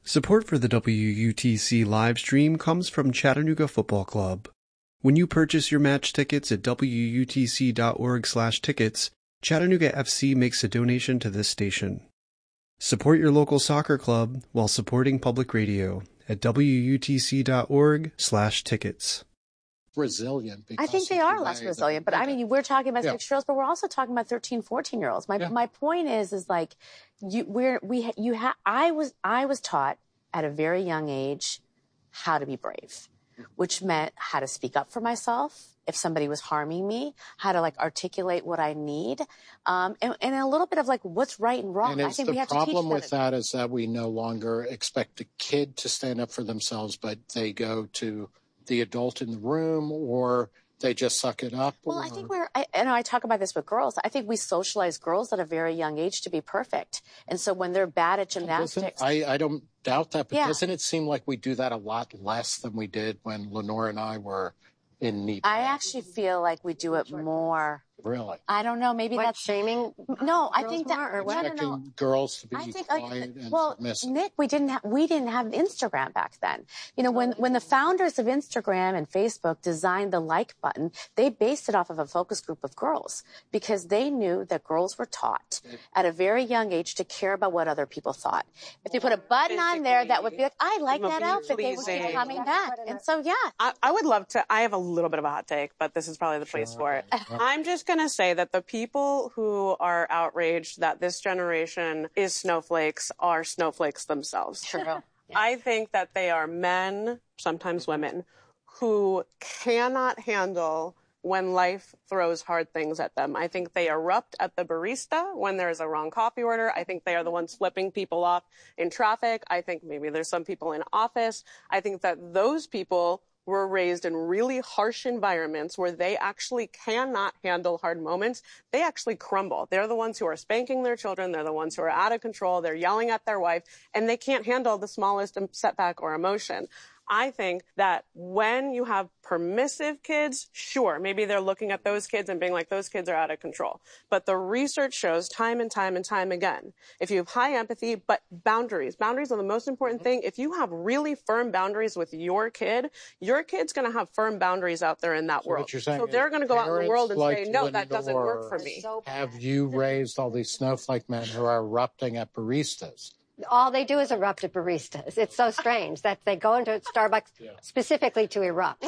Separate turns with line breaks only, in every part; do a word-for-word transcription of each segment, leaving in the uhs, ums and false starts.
Support for the W U T C live stream comes from Chattanooga Football Club. When you purchase your match tickets at W U T C dot org slash tickets, Chattanooga F C makes a donation to this station. Support your local soccer club while supporting public radio at W U T C dot org slash tickets.
Resilient.
I think they are less resilient, but I mean, we're talking about
Yeah.
six-year-olds, but we're also talking about thirteen, fourteen-year-olds. My
Yeah.
my point is, is like, you, we're we ha- you have. I was I was taught at a very young age how to be brave, which meant how to speak up for myself if somebody was harming me, how to like articulate what I need, um, and, and a little bit of like what's right and wrong.
And
I
it's
think
the
we have to teach
problem with
that.
that is that we no longer expect the kid to stand up for themselves, but they go to the adult in the room, or they just suck it up.
Well,
or...
I think we're, I, and I talk about this with girls. I think we socialize girls at a very young age to be perfect. And so when they're bad at gymnastics.
I, I don't doubt that, but
Yeah.
doesn't it seem like we do that a lot less than we did when Lenore and I were in knee
I
pads?
actually feel like we do it more.
Really?
I don't know. Maybe
What,
that's
shaming?
No, I
girls
think that.
more, or what?
No, no,
Expecting
no.
girls to be
I think,
quiet
like,
and
well,
submissive.
Nick, we didn't have we didn't have Instagram back then. You know, when when the founders of Instagram and Facebook designed the like button, they based it off of a focus group of girls because they knew that girls were taught at a very young age to care about what other people thought. If they put a button on there, that would be like, I like that outfit. They would keep
pleasing.
coming back, and so yeah.
I, I would love to. I have a little bit of a hot take, but this is probably the place for it. I'm just going to say that the people who are outraged that this generation is snowflakes are snowflakes themselves.
True.
I think that they are men, sometimes women, who cannot handle when life throws hard things at them. I think they erupt at the barista when there's a wrong coffee order. I think they are the ones flipping people off in traffic. I think maybe there's some people in office. I think that those people were raised in really harsh environments where they actually cannot handle hard moments. They actually crumble. They're the ones who are spanking their children. They're the ones who are out of control. They're yelling at their wife, and they can't handle the smallest setback or emotion. I think that when you have permissive kids, sure, maybe they're looking at those kids and being like, those kids are out of control. But the research shows time and time and time again, if you have high empathy, but boundaries, boundaries are the most important thing. If you have really firm boundaries with your kid, your kid's going to have firm boundaries out there in that
So
world.
what you're saying
So they're
is
going to go out in the
parents
world and
like
say, no, that doesn't work
Lenore
for me.
So
Have you raised all these snowflake men who are erupting at baristas?
all they do is erupt at baristas. It's so strange that they go into Starbucks specifically to erupt.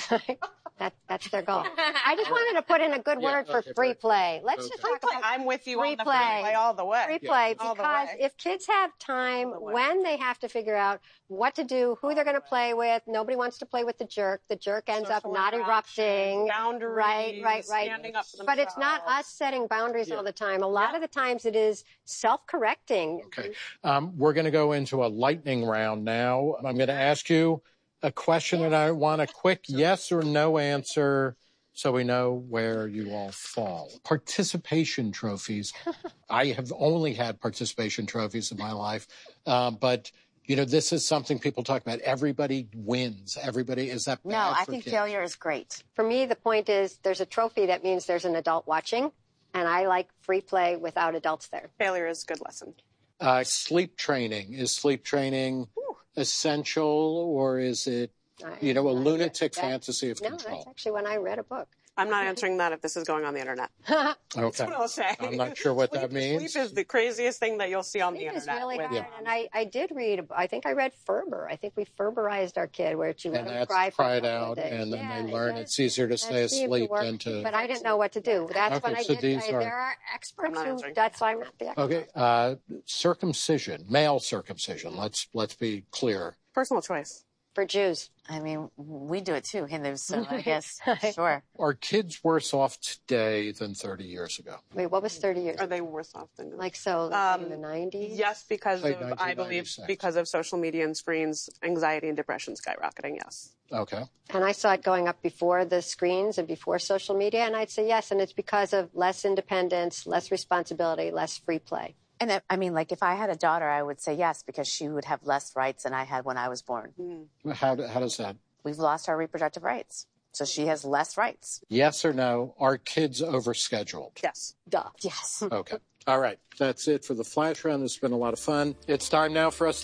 that, that's their goal. I just wanted to put in a good
Yeah,
word for
okay,
free
very
play. Let's
Okay.
just
Free
talk
play.
about
I'm with you
free
on the
play.
free play all the way.
free play
All the
because
way.
if kids have time
All the way.
when they have to figure out what to do, who they're going to play with, nobody wants to play with the jerk. The jerk ends up
Social
not
interaction,
erupting.
boundaries,
Right, right, right.
standing up for
But it's not us
themselves.
setting boundaries
Yeah.
all the time. A lot
Yeah.
of the times it is self-correcting.
Okay. Um, we're going to go into a lightning round now. I'm going to ask you a question, and I want a quick yes or no answer so we know where you all fall. Participation trophies. I have only had participation trophies in my life, uh, but you know, this is something people talk about. Everybody wins. Everybody is that bad
No, I
for
think
kids?
failure is great.
For me, the point is there's a trophy that means there's an adult watching, and I like free play without adults there.
Failure is a good lesson.
Uh, sleep training. Is sleep training essential, or is it, you know, a lunatic
that-
fantasy of
No,
control?
that's actually when I read a book.
I'm not answering that if this is going on the internet.
Okay.
That's what I'll say.
I'm not sure what that
Sleep-
means.
Sleep is the craziest thing that you'll see on the
It is
internet.
really
with-
hard, and I, I did read. a- I think I read Ferber. I think we Ferberized our kid, where you let
And
him
that's
cry for a
cried
couple of
out,
days.
and then
Yeah,
they
it
learn
does.
it's easier to
That
stay
seemed
asleep
work,
than to.
But I didn't know what to do. That's
Okay,
when I
so
did.
these
I,
are-
there are experts
not
who.
answering.
That's why I'm not the expert.
Okay, uh, circumcision, male circumcision. Let's let's be clear.
Personal choice.
For Jews.
I mean, we do it too, and there's so I guess sure.
Are kids worse off today than thirty years ago?
Wait, what was thirty years?
Are they worse off than
Like so,
Um,
in the nineties.
Yes, because
Like
of, I believe,
nineteen ninety-six.
because of social media and screens, anxiety and depression skyrocketing, yes.
Okay.
And I saw it going up before the screens and before social media, and I'd say yes. And it's because of less independence, less responsibility, less free play.
And I- I mean, like if I had a daughter, I would say yes because she would have less rights than I had when I was born.
How, do- how does that?
We've lost our reproductive rights, so she has less rights.
Yes or no? Are kids overscheduled?
Yes.
Duh.
Yes.
Okay. All right. That's it for the flash round. This has been a lot of fun. It's time now for us